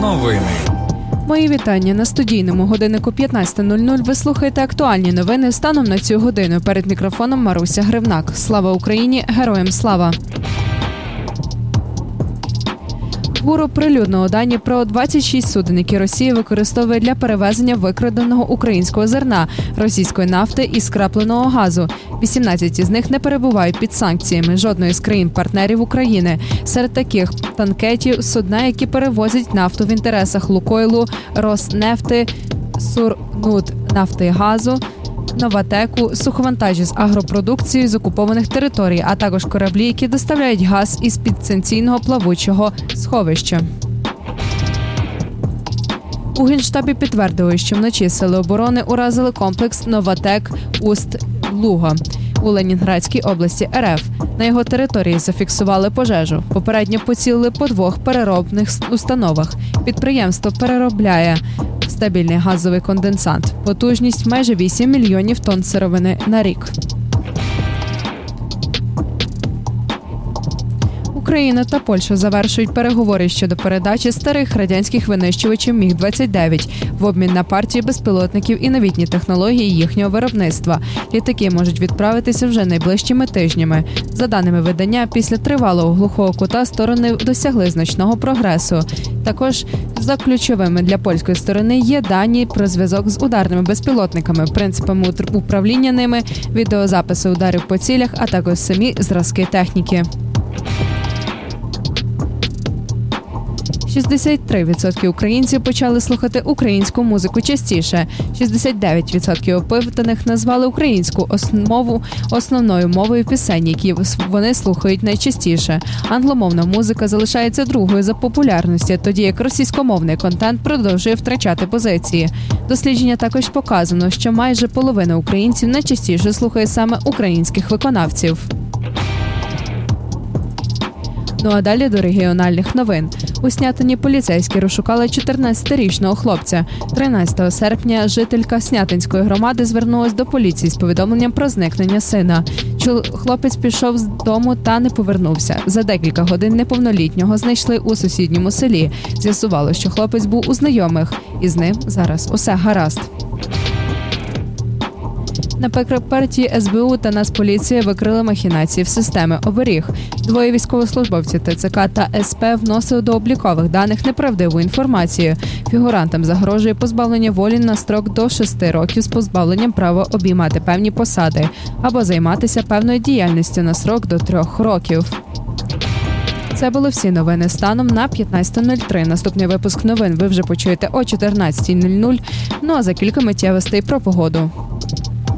Новини. Мої вітання. На студійному годиннику 15:00 ви слухаєте актуальні новини станом на цю годину. Перед мікрофоном Маруся Гривнак. Слава Україні! Героям слава! ГУР оприлюднило дані про 26 суден, які Росія використовує для перевезення викраденого українського зерна, російської нафти і скрапленого газу. 18 із них не перебувають під санкціями жодної з країн-партнерів України. Серед таких танкетів – судна, які перевозять нафту в інтересах Лукойлу, Роснефти, Сурнуднафти і газу, Новатеку, суховантажі з агропродукцією з окупованих територій, а також кораблі, які доставляють газ із підстанційного плавучого сховища. У Генштабі підтвердили, що вночі Сили оборони уразили комплекс «Новатек-Усть-Луга» у Ленінградській області РФ. На його території зафіксували пожежу. Попередньо поцілили по 2 переробних установах. Підприємство переробляє стабільний газовий конденсат. Потужність майже 8 мільйонів тонн сировини на рік. Україна та Польща завершують переговори щодо передачі старих радянських винищувачів Міг-29 в обмін на партії безпілотників і новітні технології їхнього виробництва. Літаки можуть відправитися вже найближчими тижнями. За даними видання, після тривалого глухого кута сторони досягли значного прогресу. Також за ключовими для польської сторони є дані про зв'язок з ударними безпілотниками, принципами управління ними, відеозаписи ударів по цілях, а також самі зразки техніки. 63% українців почали слухати українську музику частіше. 69% опитаних назвали українську основною мовою пісень, які вони слухають найчастіше. Англомовна музика залишається другою за популярністю, тоді як російськомовний контент продовжує втрачати позиції. Дослідження також показано, що майже половина українців найчастіше слухає саме українських виконавців. Ну а далі до регіональних новин. У Снятині поліцейські розшукали 14-річного хлопця. 13 серпня жителька Снятинської громади звернулась до поліції з повідомленням про зникнення сина. Хлопець пішов з дому та не повернувся. За декілька годин неповнолітнього знайшли у сусідньому селі. З'ясувалося, що хлопець був у знайомих, і з ним зараз усе гаразд. На Прикарпатті СБУ та Нацполіція викрили махінації в системи оберіг. 2 військовослужбовців ТЦК та СП вносили до облікових даних неправдиву інформацію. Фігурантам загрожує позбавлення волі на строк до 6 років з позбавленням права обіймати певні посади або займатися певною діяльністю на строк до 3 років. Це були всі новини станом на 15:03. Наступний випуск новин ви вже почуєте о 14:00. Ну а за кілька миттєвостей про погоду.